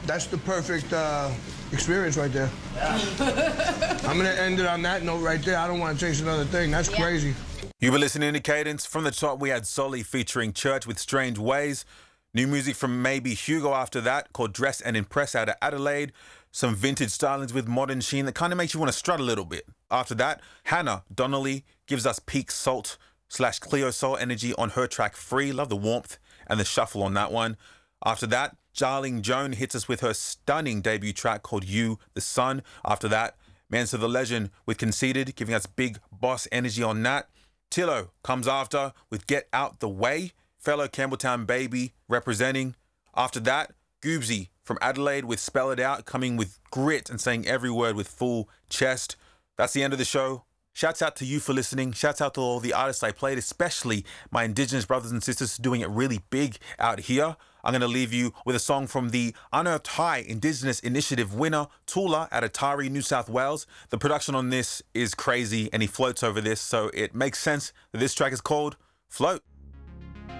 That's the perfect experience right there. Yeah. I'm gonna end it on that note right there. I don't want to chase another thing. That's crazy. You were listening to Cadence. From the top, we had Solly featuring Church with Strange Ways. New music from Maybe Hugo after that, called Dress and Impress out of Adelaide. Some vintage stylings with Modern Sheen that kind of makes you want to strut a little bit. After that, Hannah Donnelly gives us peak salt / Cleo Soul energy on her track Free. Love the warmth and the shuffle on that one. After that, Jarling Joan hits us with her stunning debut track called You, the Sun. After that, Mansa the Legend with Conceited, giving us big boss energy on that. Tillo comes after with Get Out the Way. Fellow Campbelltown Baby representing. After that, Goobsy from Adelaide with Spell It Out, coming with grit and saying every word with full chest. That's the end of the show. Shouts out to you for listening. Shouts out to all the artists I played, especially my Indigenous brothers and sisters doing it really big out here. I'm going to leave you with a song from the Unearthed High Indigenous Initiative winner, Tula, out of Tari, New South Wales. The production on this is crazy and he floats over this, so it makes sense that this track is called Float.